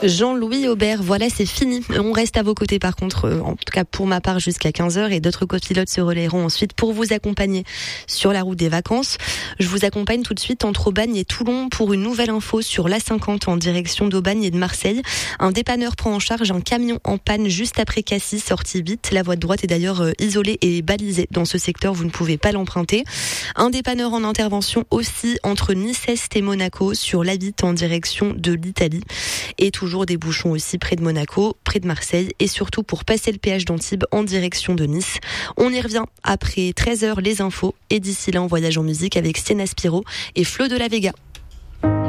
Jean-Louis Aubert, voilà, c'est fini. On reste à vos côtés par contre, en tout cas pour ma part jusqu'à 15h, et d'autres copilotes se relayeront ensuite pour vous accompagner sur la route des vacances. Je vous accompagne tout de suite entre Aubagne et Toulon pour une nouvelle info sur l'A50 en direction d'Aubagne et de Marseille. Un dépanneur prend en charge un camion en panne juste après Cassis, sortie vite. La voie de droite est d'ailleurs isolée et balisée. Dans ce secteur, vous ne pouvez pas l'emprunter. Un dépanneur en intervention aussi entre Nice-Est et Monaco sur l'A8 en direction de l'Italie. Et toujours des bouchons aussi près de Monaco, près de Marseille et surtout pour passer le péage d'Antibes en direction de Nice. On y revient après 13h les infos et d'ici là on voyage en musique avec Sienna Spiro et Flo de la Vega.